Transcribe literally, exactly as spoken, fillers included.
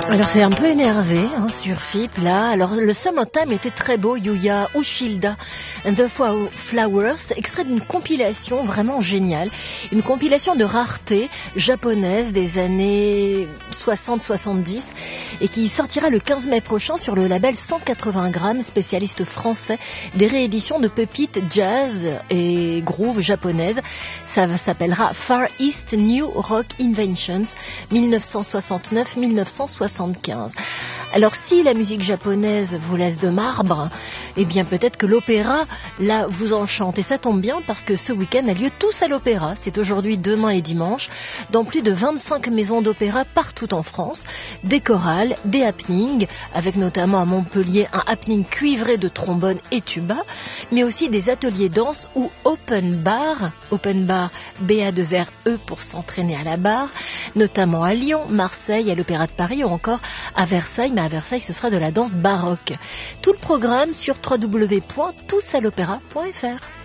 Alors c'est un peu énervé hein, sur F I P là. Alors le Summertime était très beau, Yuya Ushilda and the Flowers, extrait d'une compilation vraiment géniale, une compilation de rareté japonaise des années soixante soixante-dix et qui sortira le quinze mai prochain sur le label cent quatre-vingts grammes, spécialiste français des rééditions de pépites jazz et groove japonaises. Ça s'appellera Far East New Rock Inventions dix-neuf cent soixante-neuf à dix-neuf cent soixante-quinze. Alors si la musique japonaise vous laisse de marbre, eh bien peut-être que l'opéra là vous enchante. Et ça tombe bien parce que ce week-end a lieu Tous à l'opéra. C'est aujourd'hui, demain et dimanche dans plus de vingt-cinq maisons d'opéra partout en France. Des chorales, des happenings, avec notamment à Montpellier un happening cuivré de trombone et tuba, mais aussi des ateliers danse ou open bar, open bar B A deux R E pour s'entraîner à la barre, notamment à Lyon, Marseille, à l'Opéra de Paris ou encore à Versailles. Mais à Versailles, ce sera de la danse baroque. Tout le programme sur w w w point tous à l'opéra point f r.